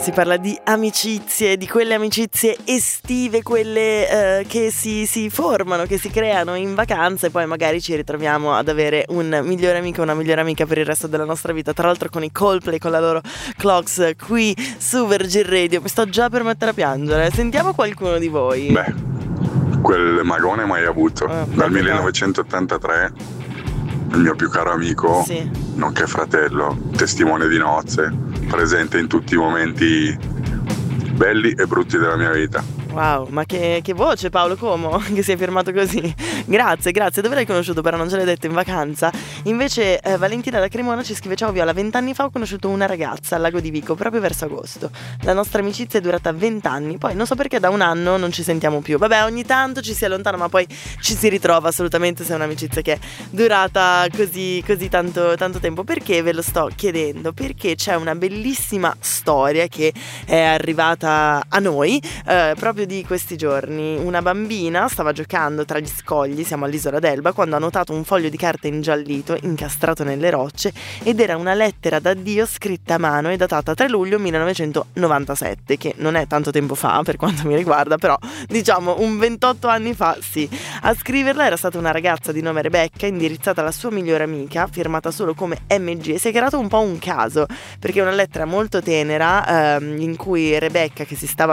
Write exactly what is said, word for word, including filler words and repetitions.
Si parla di amicizie, di quelle amicizie estive, quelle eh, che si, si formano, che si creano in vacanza e poi magari ci ritroviamo ad avere un migliore amico, una migliore amica per il resto della nostra vita. Tra l'altro con i Coldplay, con la loro Clocks qui su Virgin Radio. Mi sto già per mettere a piangere. Sentiamo qualcuno di voi. Beh, quel magone mai avuto. Ah, Dal millenovecentottantatré, il mio più caro amico, sì, nonché fratello, testimone di nozze, presente in tutti i momenti belli e brutti della mia vita. Wow, ma che, che voce Paolo Como, che si è firmato così. Grazie, grazie. Dove l'hai conosciuto? Però non ce l'hai detto, in vacanza. Invece eh, Valentina da Cremona ci scrive: ciao Viola, vent'anni fa ho conosciuto una ragazza al lago di Vico, proprio verso agosto. La nostra amicizia è durata vent'anni, poi non so perché da un anno non ci sentiamo più. Vabbè, ogni tanto ci si allontana, ma poi ci si ritrova assolutamente se è un'amicizia che è durata così, così tanto, tanto tempo. Perché ve lo sto chiedendo? Perché c'è una bellissima storia che è arrivata a noi eh, proprio di questi giorni. Una bambina stava giocando tra gli scogli, siamo all'isola d'Elba, quando ha notato un foglio di carta ingiallito incastrato nelle rocce ed era una lettera d'addio scritta a mano e datata tre luglio millenovecentonovantasette, che non è tanto tempo fa per quanto mi riguarda, però diciamo un ventotto anni fa sì. A scriverla era stata una ragazza di nome Rebecca, indirizzata alla sua migliore amica, firmata solo come M G, e si è creato un po' un caso perché è una lettera molto tenera ehm, in cui Rebecca, che si stava